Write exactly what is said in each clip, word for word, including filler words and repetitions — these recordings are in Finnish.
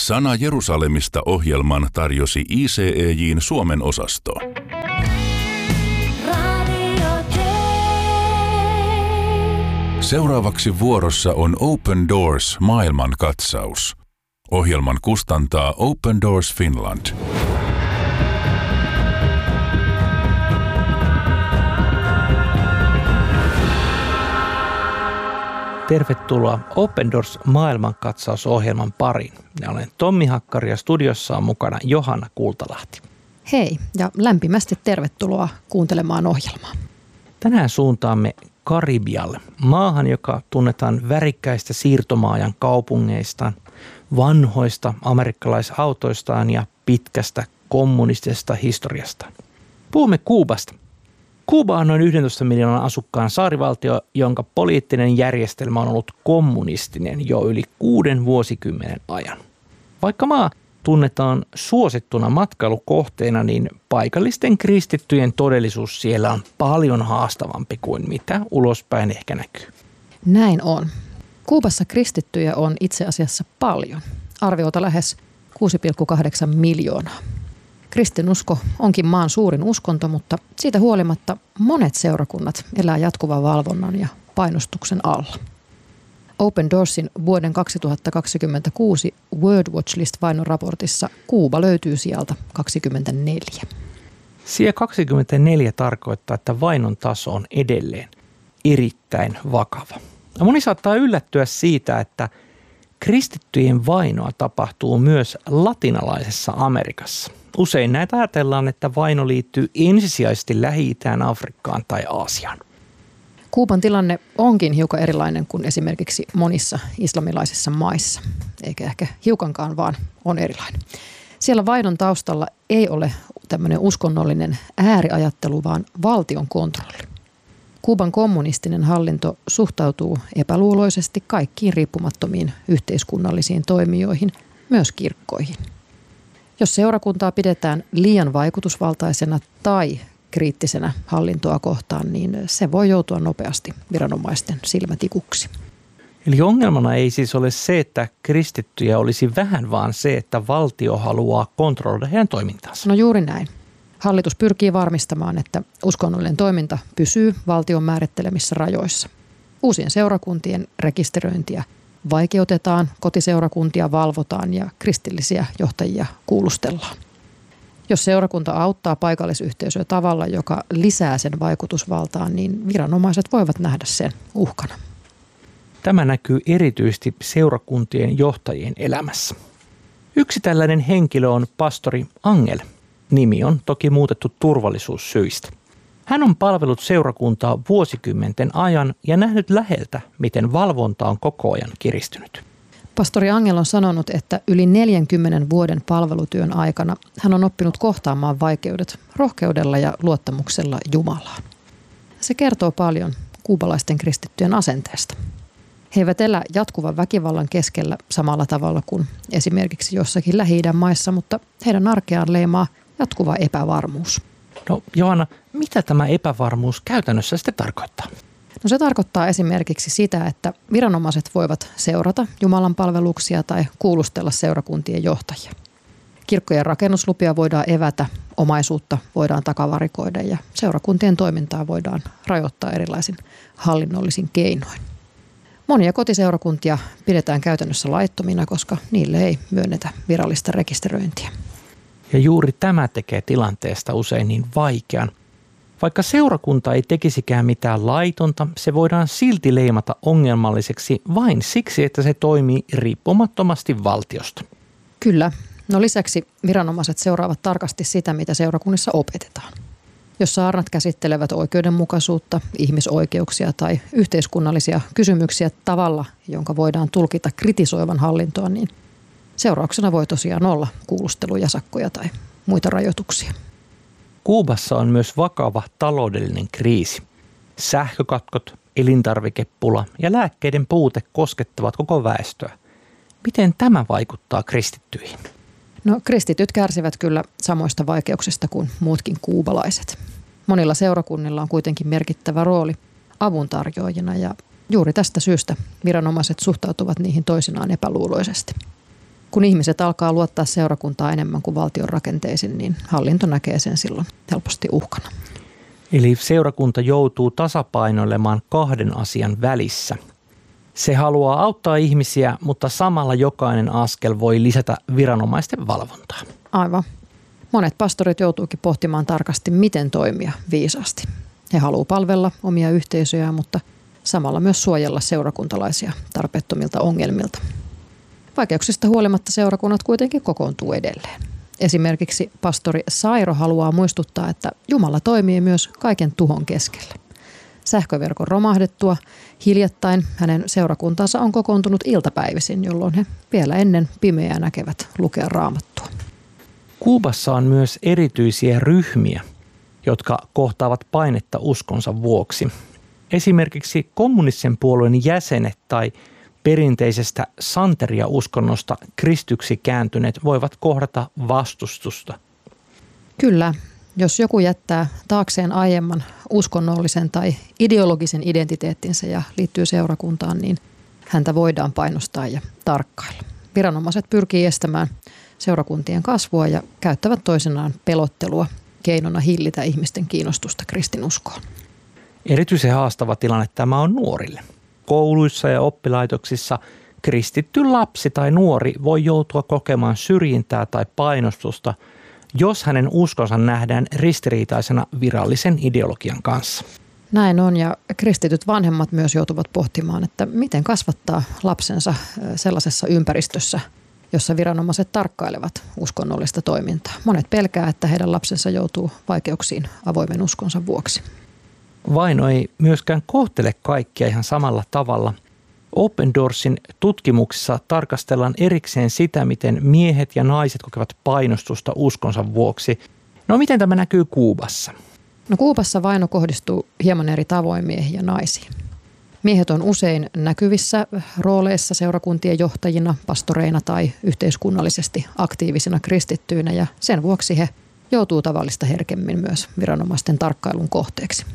Sana Jerusalemista -ohjelman tarjosi I C E J:n Suomen osasto. Seuraavaksi vuorossa on Open Doors maailmankatsaus. Ohjelman kustantaa Open Doors Finland. Tervetuloa Open Doors maailmankatsausohjelman pariin. Minä olen Tommi Hakkari ja studiossa on mukana Johanna Kultalahti. Hei ja lämpimästi tervetuloa kuuntelemaan ohjelmaa. Tänään suuntaamme Karibialle, maahan, joka tunnetaan värikkäistä siirtomaajan kaupungeistaan, vanhoista amerikkalaisautoistaan ja pitkästä kommunistisesta historiastaan. Puhumme Kuubasta. Kuuba on noin yksitoista miljoonan asukkaan saarivaltio, jonka poliittinen järjestelmä on ollut kommunistinen jo yli kuuden vuosikymmenen ajan. Vaikka maa tunnetaan suosittuna matkailukohteena, niin paikallisten kristittyjen todellisuus siellä on paljon haastavampi kuin mitä ulospäin ehkä näkyy. Näin on. Kuubassa kristittyjä on itse asiassa paljon, arviolta lähes kuusi pilkku kahdeksan miljoonaa. Kristinusko onkin maan suurin uskonto, mutta siitä huolimatta monet seurakunnat elää jatkuvan valvonnan ja painostuksen alla. Open Doorsin vuoden kaksituhattakaksikymmentäkuusi World Watch List-vainoraportissa Kuuba löytyy sieltä kaksikymmentäneljä. Sija kaksikymmentäneljä tarkoittaa, että vainon taso on edelleen erittäin vakava. Ja moni saattaa yllättyä siitä, että kristittyjen vainoa tapahtuu myös latinalaisessa Amerikassa. Usein näitä ajatellaan, että vaino liittyy ensisijaisesti Lähi-Itään, Afrikkaan tai Aasiaan. Kuuban tilanne onkin hiukan erilainen kuin esimerkiksi monissa islamilaisissa maissa, eikä ehkä hiukankaan, vaan on erilainen. Siellä vainon taustalla ei ole tämmöinen uskonnollinen ääriajattelu, vaan valtion kontrolli. Kuuban kommunistinen hallinto suhtautuu epäluuloisesti kaikkiin riippumattomiin yhteiskunnallisiin toimijoihin, myös kirkkoihin. Jos seurakuntaa pidetään liian vaikutusvaltaisena tai kriittisenä hallintoa kohtaan, niin se voi joutua nopeasti viranomaisten silmätikuksi. Eli ongelmana ei siis ole se, että kristittyjä olisi vähän, vaan se, että valtio haluaa kontrolloida heidän toimintaansa. No juuri näin. Hallitus pyrkii varmistamaan, että uskonnollinen toiminta pysyy valtion määrittelemissä rajoissa. Uusien seurakuntien rekisteröintiä vaikeutetaan, kotiseurakuntia valvotaan ja kristillisiä johtajia kuulustellaan. Jos seurakunta auttaa paikallisyhteisöä tavalla, joka lisää sen vaikutusvaltaan, niin viranomaiset voivat nähdä sen uhkana. Tämä näkyy erityisesti seurakuntien johtajien elämässä. Yksi tällainen henkilö on pastori Angel. Nimi on toki muutettu turvallisuussyistä. Hän on palvellut seurakuntaa vuosikymmenten ajan ja nähnyt läheltä, miten valvonta on koko ajan kiristynyt. Pastori Angel on sanonut, että yli neljänkymmenen vuoden palvelutyön aikana hän on oppinut kohtaamaan vaikeudet rohkeudella ja luottamuksella Jumalaan. Se kertoo paljon kuubalaisten kristittyjen asenteesta. He eivät elä jatkuvan väkivallan keskellä samalla tavalla kuin esimerkiksi jossakin Lähi-idän maissa, mutta heidän arkeaan leimaa jatkuva epävarmuus. No Johanna, mitä tämä epävarmuus käytännössä sitten tarkoittaa? No se tarkoittaa esimerkiksi sitä, että viranomaiset voivat seurata Jumalan palveluksia tai kuulustella seurakuntien johtajia. Kirkkojen rakennuslupia voidaan evätä, omaisuutta voidaan takavarikoida ja seurakuntien toimintaa voidaan rajoittaa erilaisin hallinnollisin keinoin. Monia kotiseurakuntia pidetään käytännössä laittomina, koska niille ei myönnetä virallista rekisteröintiä. Ja juuri tämä tekee tilanteesta usein niin vaikean. Vaikka seurakunta ei tekisikään mitään laitonta, se voidaan silti leimata ongelmalliseksi vain siksi, että se toimii riippumattomasti valtiosta. Kyllä. No lisäksi viranomaiset seuraavat tarkasti sitä, mitä seurakunnissa opetetaan. Jos saarnat käsittelevät oikeudenmukaisuutta, ihmisoikeuksia tai yhteiskunnallisia kysymyksiä tavalla, jonka voidaan tulkita kritisoivan hallintoa, niin seurauksena voi tosiaan olla kuulusteluja, sakkoja tai muita rajoituksia. Kuubassa on myös vakava taloudellinen kriisi. Sähkökatkot, elintarvikepula ja lääkkeiden puute koskettavat koko väestöä. Miten tämä vaikuttaa kristittyihin? No kristityt kärsivät kyllä samoista vaikeuksista kuin muutkin kuubalaiset. Monilla seurakunnilla on kuitenkin merkittävä rooli avuntarjoajina ja juuri tästä syystä viranomaiset suhtautuvat niihin toisinaan epäluuloisesti. Kun ihmiset alkaa luottaa seurakuntaa enemmän kuin valtion rakenteisiin, niin hallinto näkee sen silloin helposti uhkana. Eli seurakunta joutuu tasapainoilemaan kahden asian välissä. Se haluaa auttaa ihmisiä, mutta samalla jokainen askel voi lisätä viranomaisten valvontaa. Aivan. Monet pastorit joutuukin pohtimaan tarkasti, miten toimia viisaasti. He haluavat palvella omia yhteisöjään, mutta samalla myös suojella seurakuntalaisia tarpeettomilta ongelmilta. Vaikeuksista huolimatta seurakunnat kuitenkin kokoontuu edelleen. Esimerkiksi pastori Sairo haluaa muistuttaa, että Jumala toimii myös kaiken tuhon keskellä. Sähköverkon romahdettua hiljattain hänen seurakuntansa on kokoontunut iltapäivisin, jolloin he vielä ennen pimeää näkevät lukea Raamattua. Kuubassa on myös erityisiä ryhmiä, jotka kohtaavat painetta uskonsa vuoksi. Esimerkiksi kommunistisen puolueen jäsenet tai perinteisestä santeria-uskonnosta kristyksi kääntyneet voivat kohdata vastustusta. Kyllä, jos joku jättää taakseen aiemman uskonnollisen tai ideologisen identiteettinsä ja liittyy seurakuntaan, niin häntä voidaan painostaa ja tarkkailla. Viranomaiset pyrkii estämään seurakuntien kasvua ja käyttävät toisenaan pelottelua keinona hillitä ihmisten kiinnostusta kristinuskoon. Erityisen haastava tilanne tämä on nuorille. Kouluissa ja oppilaitoksissa kristitty lapsi tai nuori voi joutua kokemaan syrjintää tai painostusta, jos hänen uskonsa nähdään ristiriitaisena virallisen ideologian kanssa. Näin on, ja kristityt vanhemmat myös joutuvat pohtimaan, että miten kasvattaa lapsensa sellaisessa ympäristössä, jossa viranomaiset tarkkailevat uskonnollista toimintaa. Monet pelkää, että heidän lapsensa joutuu vaikeuksiin avoimen uskonsa vuoksi. Vaino ei myöskään kohtele kaikkia ihan samalla tavalla. Open Doorsin tutkimuksissa tarkastellaan erikseen sitä, miten miehet ja naiset kokevat painostusta uskonsa vuoksi. No miten tämä näkyy Kuubassa? No Kuubassa vaino kohdistuu hieman eri tavoin miehiin ja naisiin. Miehet on usein näkyvissä rooleissa seurakuntien johtajina, pastoreina tai yhteiskunnallisesti aktiivisina kristittyinä, ja sen vuoksi he joutuu tavallista herkemmin myös viranomaisten tarkkailun kohteeksi.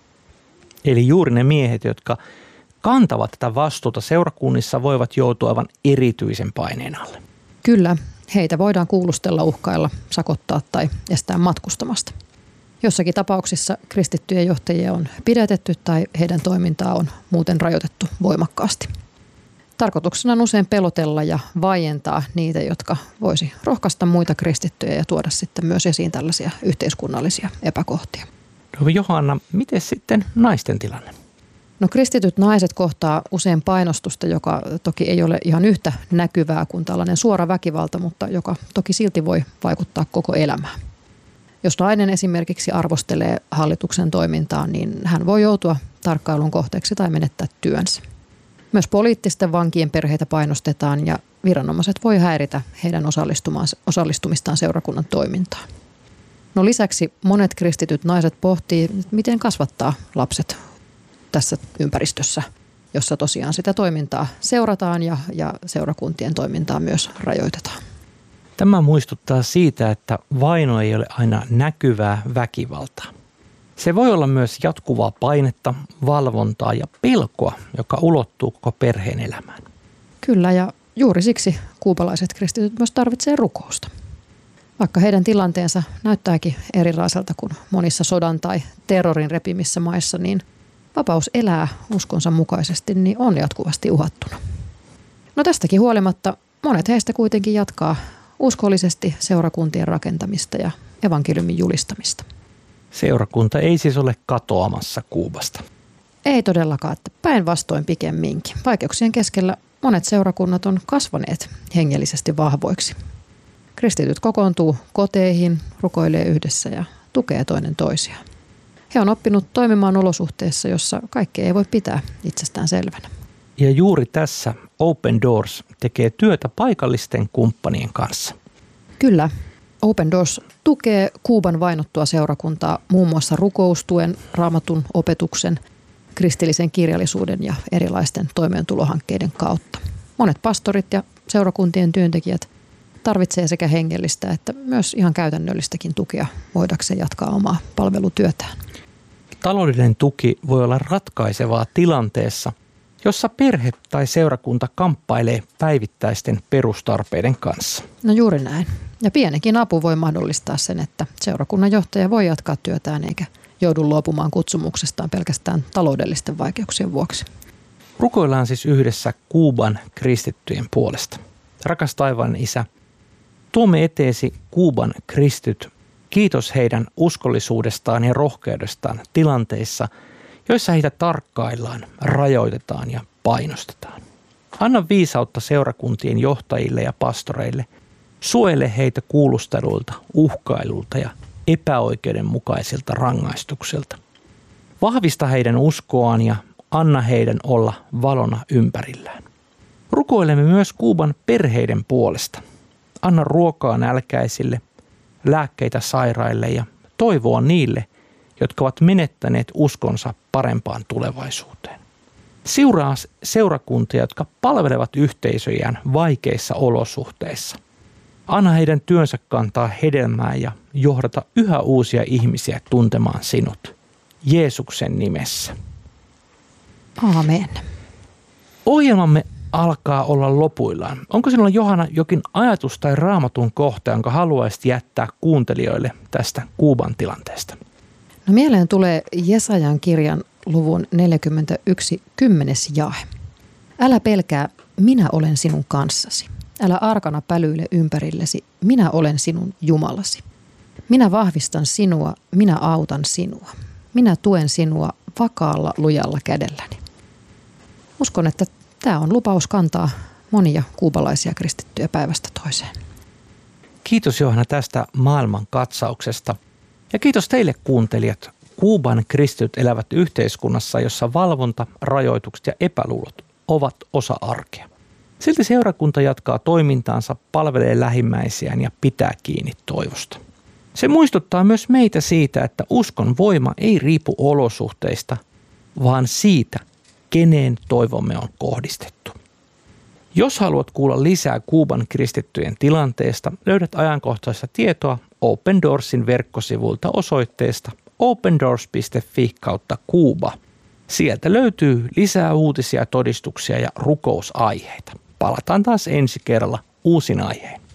Eli juuri ne miehet, jotka kantavat tätä vastuuta seurakunnissa, voivat joutua aivan erityisen paineen alle. Kyllä, heitä voidaan kuulustella, uhkailla, sakottaa tai estää matkustamasta. Jossakin tapauksissa kristittyjen johtajia on pidätetty tai heidän toimintaa on muuten rajoitettu voimakkaasti. Tarkoituksena on usein pelotella ja vaientaa niitä, jotka voisi rohkaista muita kristittyjä ja tuoda sitten myös esiin tällaisia yhteiskunnallisia epäkohtia. No Johanna, miten sitten naisten tilanne? No kristityt naiset kohtaa usein painostusta, joka toki ei ole ihan yhtä näkyvää kuin tällainen suora väkivalta, mutta joka toki silti voi vaikuttaa koko elämään. Jos nainen esimerkiksi arvostelee hallituksen toimintaa, niin hän voi joutua tarkkailun kohteeksi tai menettää työnsä. Myös poliittisten vankien perheitä painostetaan ja viranomaiset voi häiritä heidän osallistumistaan seurakunnan toimintaan. No lisäksi monet kristityt naiset pohtii, miten kasvattaa lapset tässä ympäristössä, jossa tosiaan sitä toimintaa seurataan ja, ja seurakuntien toimintaa myös rajoitetaan. Tämä muistuttaa siitä, että vaino ei ole aina näkyvää väkivaltaa. Se voi olla myös jatkuvaa painetta, valvontaa ja pelkoa, joka ulottuu koko perheen elämään. Kyllä, ja juuri siksi kuubalaiset kristityt myös tarvitsee rukousta. Vaikka heidän tilanteensa näyttääkin erilaiselta kuin monissa sodan tai terrorin repimissä maissa, niin vapaus elää uskonsa mukaisesti niin on jatkuvasti uhattuna. No tästäkin huolimatta monet heistä kuitenkin jatkaa uskollisesti seurakuntien rakentamista ja evankeliumin julistamista. Seurakunta ei siis ole katoamassa Kuubasta. Ei todellakaan, että päinvastoin pikemminkin. Vaikeuksien keskellä monet seurakunnat on kasvaneet hengellisesti vahvoiksi. Kristityt kokoontuu koteihin, rukoilee yhdessä ja tukee toinen toisiaan. He on oppinut toimimaan olosuhteissa, jossa kaikki ei voi pitää itsestään selvänä. Ja juuri tässä Open Doors tekee työtä paikallisten kumppanien kanssa. Kyllä. Open Doors tukee Kuuban vainottua seurakuntaa muun muassa rukoustuen, raamatun opetuksen, kristillisen kirjallisuuden ja erilaisten toimeentulohankkeiden kautta. Monet pastorit ja seurakuntien työntekijät tarvitsee sekä hengellistä että myös ihan käytännöllistäkin tukea voidakseen jatkaa omaa palvelutyötään. Taloudellinen tuki voi olla ratkaisevaa tilanteessa, jossa perhe tai seurakunta kamppailee päivittäisten perustarpeiden kanssa. No juuri näin. Ja pienikin apu voi mahdollistaa sen, että seurakunnan johtaja voi jatkaa työtään eikä joudu luopumaan kutsumuksestaan pelkästään taloudellisten vaikeuksien vuoksi. Rukoillaan siis yhdessä Kuuban kristittyjen puolesta. Rakas taivaan Isä, tuomme eteesi Kuuban kristityt. Kiitos heidän uskollisuudestaan ja rohkeudestaan tilanteissa, joissa heitä tarkkaillaan, rajoitetaan ja painostetaan. Anna viisautta seurakuntien johtajille ja pastoreille. Suojele heitä kuulusteluilta, uhkailulta ja epäoikeudenmukaisilta rangaistuksilta. Vahvista heidän uskoaan ja anna heidän olla valona ympärillään. Rukoilemme myös Kuuban perheiden puolesta. Anna ruokaa nälkäisille, lääkkeitä sairaille ja toivoa niille, jotka ovat menettäneet uskonsa parempaan tulevaisuuteen. Siuraa seurakuntia, jotka palvelevat yhteisöjään vaikeissa olosuhteissa. Anna heidän työnsä kantaa hedelmää ja johdata yhä uusia ihmisiä tuntemaan sinut. Jeesuksen nimessä. Aamen. Ohjelmamme alkaa olla lopuillaan. Onko sinulla, Johanna, jokin ajatus tai raamatun kohta, jonka haluaisit jättää kuuntelijoille tästä Kuuban tilanteesta? No mieleen tulee Jesajan kirjan luvun neljäkymmentäyksi kymmenes jae. Älä pelkää, minä olen sinun kanssasi. Älä arkana pälyile ympärillesi, minä olen sinun Jumalasi. Minä vahvistan sinua, minä autan sinua. Minä tuen sinua vakaalla lujalla kädelläni. Uskon, että tämä on lupaus kantaa monia kuubalaisia kristittyjä päivästä toiseen. Kiitos, Johanna, tästä maailman katsauksesta. Ja kiitos teille, kuuntelijat. Kuuban kristityt elävät yhteiskunnassa, jossa valvonta, rajoitukset ja epäluulot ovat osa arkea. Silti seurakunta jatkaa toimintaansa, palvelee lähimmäisiään ja pitää kiinni toivosta. Se muistuttaa myös meitä siitä, että uskon voima ei riipu olosuhteista, vaan siitä, keneen toivomme on kohdistettu. Jos haluat kuulla lisää Kuuban kristittyjen tilanteesta, löydät ajankohtaista tietoa Open Doorsin verkkosivuilta osoitteesta opendoors piste fi kautta Kuuba. Sieltä löytyy lisää uutisia, todistuksia ja rukousaiheita. Palataan taas ensi kerralla uusin aiheen.